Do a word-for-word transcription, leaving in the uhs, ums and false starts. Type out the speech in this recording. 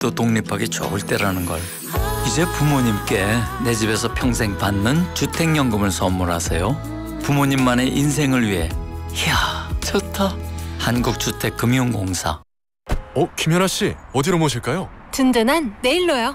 또 독립하기 좋을 때라는 걸. 이제 부모님께 내 집에서 평생 받는 주택연금을 선물하세요. 부모님만의 인생을 위해. 이야, 좋다. 한국주택금융공사. 어, 김연아 씨, 어디로 모실까요? 든든한 내일로요.